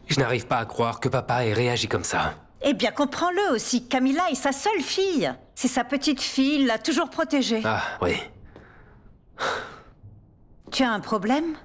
Je n'arrive pas à croire que papa ait réagi comme ça. Eh bien, comprends-le aussi. Camilla est sa seule fille. C'est sa petite fille, il l'a toujours protégée. Ah, oui. Tu as un problème?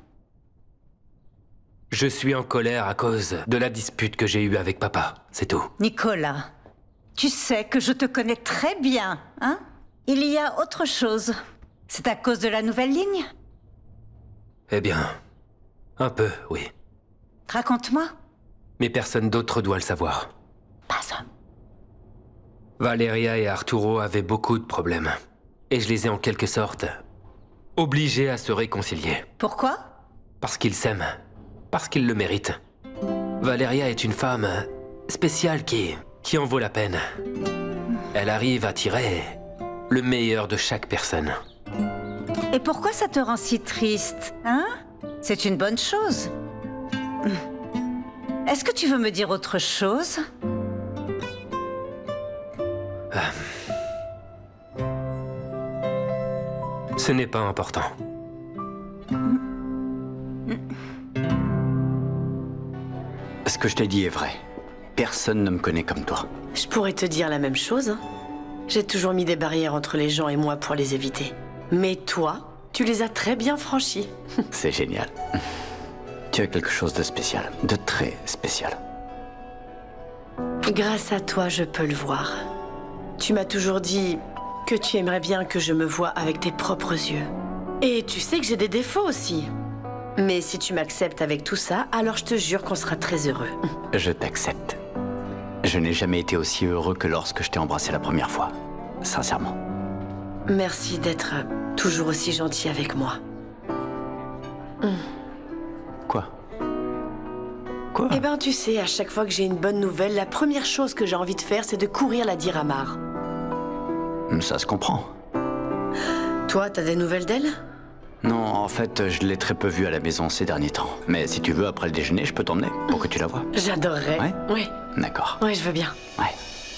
Je suis en colère à cause de la dispute que j'ai eue avec papa, c'est tout. Nicolas, tu sais que je te connais très bien, hein? Il y a autre chose. C'est à cause de la nouvelle ligne? Eh bien, un peu, oui. Raconte-moi. Mais personne d'autre doit le savoir. Pas un. Valeria et Arturo avaient beaucoup de problèmes. Et je les ai en quelque sorte obligés à se réconcilier. Pourquoi? Parce qu'ils s'aiment. Parce qu'ils le méritent. Valeria est une femme spéciale qui en vaut la peine. Elle arrive à tirer le meilleur de chaque personne. Et pourquoi ça te rend si triste, hein? C'est une bonne chose. Est-ce que tu veux me dire autre chose? Ce n'est pas important. Ce que je t'ai dit est vrai. Personne ne me connaît comme toi. Je pourrais te dire la même chose. Hein. J'ai toujours mis des barrières entre les gens et moi pour les éviter. Mais toi, tu les as très bien franchies. C'est génial. Tu as quelque chose de spécial, de très spécial. Grâce à toi, je peux le voir. Tu m'as toujours dit que tu aimerais bien que je me voie avec tes propres yeux. Et tu sais que j'ai des défauts aussi. Mais si tu m'acceptes avec tout ça, alors je te jure qu'on sera très heureux. Je t'accepte. Je n'ai jamais été aussi heureux que lorsque je t'ai embrassé la première fois. Sincèrement. Merci d'être toujours aussi gentil avec moi. Quoi? Quoi? Eh ben, tu sais, à chaque fois que j'ai une bonne nouvelle, la première chose que j'ai envie de faire, c'est de courir la dire à Mar. Ça se comprend. Toi, t'as des nouvelles d'elle? Non, en fait, je l'ai très peu vue à la maison ces derniers temps. Mais si tu veux, après le déjeuner, je peux t'emmener pour que tu la vois. J'adorerais. Ouais? Ouais. D'accord. Ouais, je veux bien. Ouais.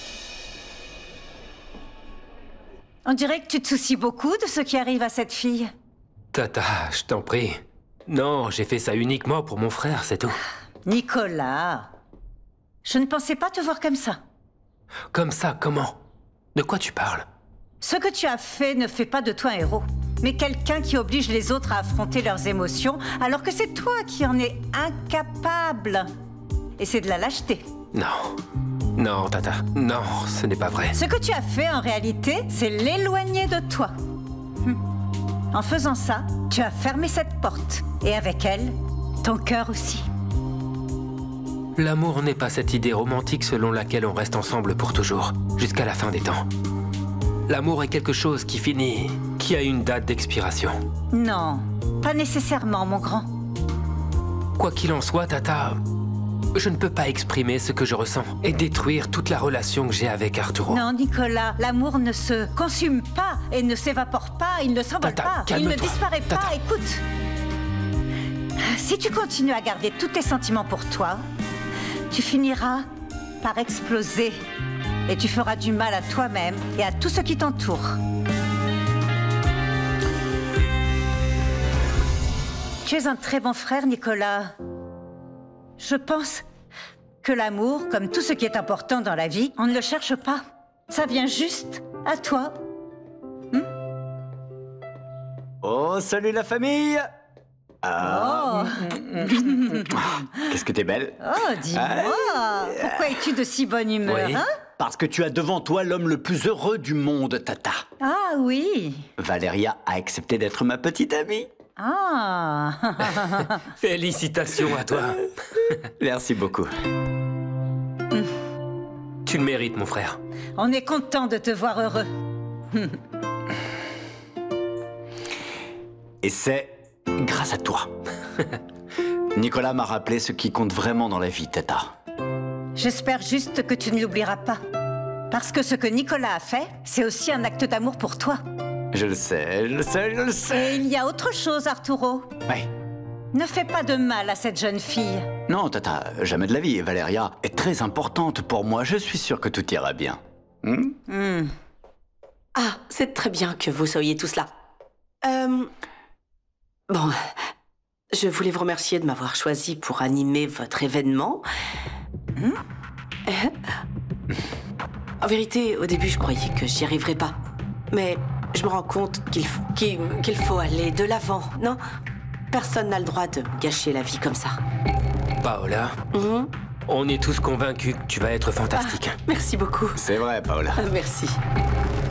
On dirait que tu te soucies beaucoup de ce qui arrive à cette fille. Tata, je t'en prie. Non, j'ai fait ça uniquement pour mon frère, c'est tout. Nicolas, je ne pensais pas te voir comme ça. Comme ça, comment? De quoi tu parles? Ce que tu as fait ne fait pas de toi un héros, mais quelqu'un qui oblige les autres à affronter leurs émotions, alors que c'est toi qui en es incapable. Et c'est de la lâcheté. Non. Non, Tata. Non, ce n'est pas vrai. Ce que tu as fait en réalité, c'est l'éloigner de toi. En faisant ça, tu as fermé cette porte. Et avec elle, ton cœur aussi. L'amour n'est pas cette idée romantique selon laquelle on reste ensemble pour toujours, jusqu'à la fin des temps. L'amour est quelque chose qui finit, qui a une date d'expiration. Non, pas nécessairement, mon grand. Quoi qu'il en soit, Tata, je ne peux pas exprimer ce que je ressens et détruire toute la relation que j'ai avec Arturo. Non, Nicolas, l'amour ne se consume pas et ne s'évapore pas, il ne s'envole Tata, pas, il calme-toi. ne disparaît pas. Tata. Écoute, si tu continues à garder tous tes sentiments pour toi, tu finiras par exploser et tu feras du mal à toi-même et à tout ce qui t'entoure. Tu es un très bon frère, Nicolas. Je pense que l'amour, comme tout ce qui est important dans la vie, on ne le cherche pas. Ça vient juste à toi. Oh, salut la famille! Oh, Qu'est-ce que t'es belle? oh, dis-moi, pourquoi es-tu de si bonne humeur, Oui. hein? Parce que tu as devant toi l'homme le plus heureux du monde, Tata. Ah oui. Valeria a accepté d'être ma petite amie. Ah. Félicitations à toi. Merci beaucoup. Tu le mérites, mon frère. On est content de te voir heureux. Et c'est grâce à toi. Nicolas m'a rappelé ce qui compte vraiment dans la vie, Tata. J'espère juste que tu ne l'oublieras pas. Parce que ce que Nicolas a fait, c'est aussi un acte d'amour pour toi. Je le sais, je le sais, je le sais. Et il y a autre chose, Arturo. Ouais. Ne fais pas de mal à cette jeune fille. Non, Tata, jamais de la vie. Valeria est très importante pour moi. Je suis sûr que tout ira bien. Ah, c'est très bien que vous soyez tous là. Bon, je voulais vous remercier de m'avoir choisi pour animer votre événement. En vérité, au début, je croyais que j'y arriverais pas. Mais je me rends compte qu'il faut aller de l'avant, non? Personne n'a le droit de me gâcher la vie comme ça. Paola, on est tous convaincus que tu vas être fantastique. Merci beaucoup. C'est vrai, Paola. Merci.